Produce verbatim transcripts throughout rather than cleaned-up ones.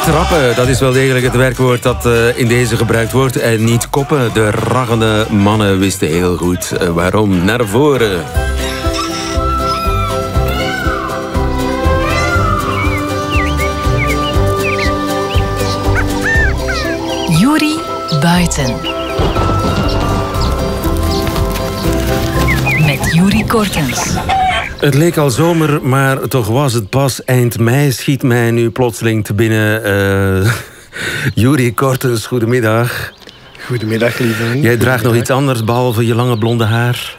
Trappen, dat is wel degelijk het werkwoord dat uh, in deze gebruikt wordt. En niet koppen. De raggende mannen wisten heel goed uh, waarom. Naar voren. Yuri Buiten. Met Yuri Kortens. Het leek al zomer, maar toch was het pas eind mei. Schiet mij nu plotseling te binnen. Uh, Yuri Kortens, goedemiddag. Goedemiddag, lieve. Jij draagt nog iets anders, behalve je lange blonde haar?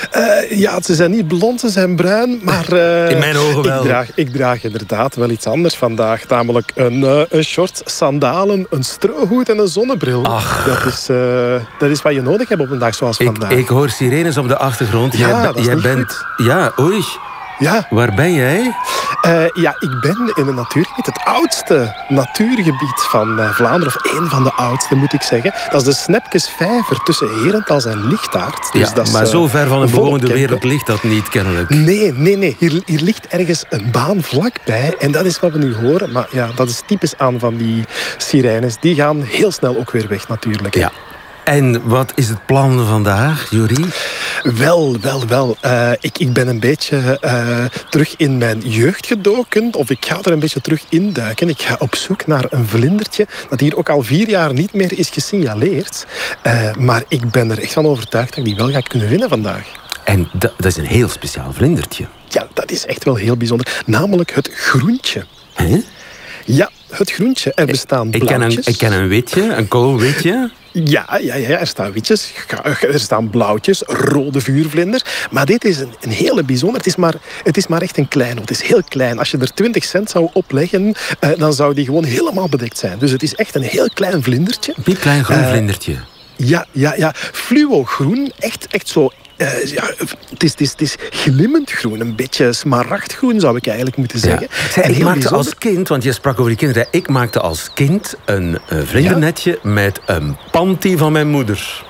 Uh, ja, ze zijn niet blond, ze zijn bruin, maar... Uh, in mijn ogen wel. Ik draag, ik draag inderdaad wel iets anders vandaag. Namelijk een, uh, een short, sandalen, een strohoed en een zonnebril. Ach. Dat is, uh, dat is wat je nodig hebt op een dag zoals ik, vandaag. Ik hoor sirenes op de achtergrond. Ja, jij, dat is jij niet bent... goed. Ja, oei. Ja. Waar ben jij? Uh, ja, ik ben in een natuurgebied. Het oudste natuurgebied van uh, Vlaanderen. Of één van de oudste, moet ik zeggen. Dat is de Snepkesvijver tussen Herentals en Lichtaart. Dus ja, dat is, maar uh, zo ver van de volop bewoonde campen. wereld ligt dat niet, kennelijk. Nee, nee, nee. Hier, hier ligt ergens een baan vlakbij. En dat is wat we nu horen. Maar ja, dat is typisch aan van die sirenes. Die gaan heel snel ook weer weg, natuurlijk. Ja. En wat is het plan vandaag, Yuri? Wel, wel, wel. Uh, ik, ik ben een beetje uh, terug in mijn jeugd gedoken. Of ik ga er een beetje terug induiken. Ik ga op zoek naar een vlindertje dat hier ook al vier jaar niet meer is gesignaleerd. Uh, maar ik ben er echt van overtuigd dat ik die wel ga kunnen winnen vandaag. En dat, dat is een heel speciaal vlindertje. Ja, dat is echt wel heel bijzonder. Namelijk het groentje. Huh? Ja, het groentje. Er bestaan ik ken, een, ik ken een witje, een koolwitje. Ja, ja, ja, er staan witjes, er staan blauwtjes, rode vuurvlinders. Maar dit is een, een hele bijzonder. Het is, maar, het is maar echt een klein. Het is heel klein. Als je er twintig cent zou opleggen, uh, dan zou die gewoon helemaal bedekt zijn. Dus het is echt een heel klein vlindertje. Een piepklein groen uh, vlindertje. Ja, ja, ja. Fluogroen. Echt, echt zo... Uh, ja, het, is, het, is, het is glimmend groen, een beetje smaragdgroen zou ik eigenlijk moeten zeggen. Ja. Zij, ik maakte bijzonder... als kind, want je sprak over die kinderen, ik maakte als kind een uh, vlindernetje ja? met een panty van mijn moeder.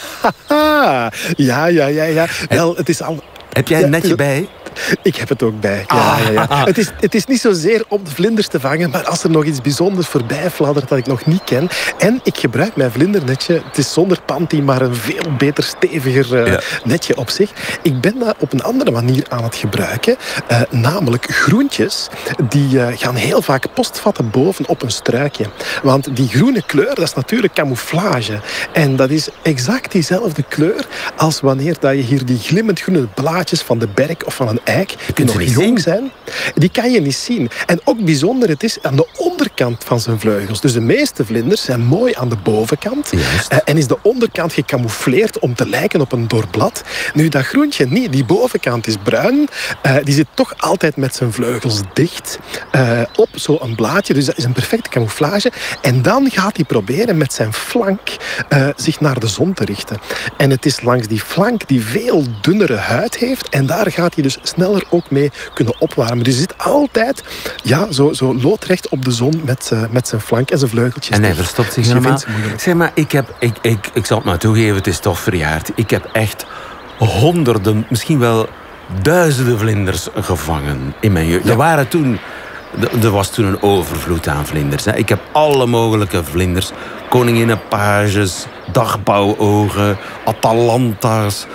ja, ja, ja, ja. Wel, het is al... Heb jij een netje ja, bij? Ik heb het ook bij. Ja, ah, ja, ja. Ah, het, is, het is niet zozeer om de vlinders te vangen, maar als er nog iets bijzonders voorbij fladdert dat ik nog niet ken. En ik gebruik mijn vlindernetje. Het is zonder panty, maar een veel beter, steviger uh, ja. netje op zich. Ik ben dat op een andere manier aan het gebruiken. Uh, namelijk groentjes. Die uh, gaan heel vaak postvatten boven op een struikje. Want die groene kleur, dat is natuurlijk camouflage. En dat is exact diezelfde kleur als wanneer dat je hier die glimmend groene blaadjes van de berk of van een eik, die nog jong zien. zijn, die kan je niet zien. En ook bijzonder, het is aan de onderkant van zijn vleugels. Dus de meeste vlinders zijn mooi aan de bovenkant. Uh, en is de onderkant gecamoufleerd om te lijken op een doorblad. Nu, dat groentje niet. Die bovenkant is bruin. Uh, die zit toch altijd met zijn vleugels dicht uh, op zo'n blaadje. Dus dat is een perfecte camouflage. En dan gaat hij proberen met zijn flank uh, zich naar de zon te richten. En het is langs die flank die veel dunnere huid heeft. En daar gaat hij dus sneller ook mee kunnen opwarmen. Dus hij zit altijd ja, zo, zo loodrecht op de zon met, uh, met zijn flank en zijn vleugeltjes. En hij verstopt zich dus helemaal. Zeg maar, ik, heb, ik, ik, ik zal het maar toegeven, het is toch verjaard. Ik heb echt honderden, misschien wel duizenden vlinders gevangen in mijn jeugd. Ja. Er waren toen... Er was toen een overvloed aan vlinders. Hè. Ik heb alle mogelijke vlinders. Koninginnenpages, dagbouwogen, atalanta's,